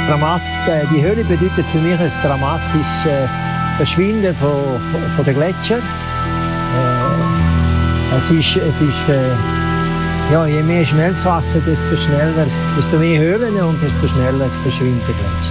Die Höhle bedeutet für mich ein dramatisches Verschwinden von den Gletschern. Je mehr Schmelzwasser, desto mehr Höhlen und desto schneller verschwinden die Gletscher.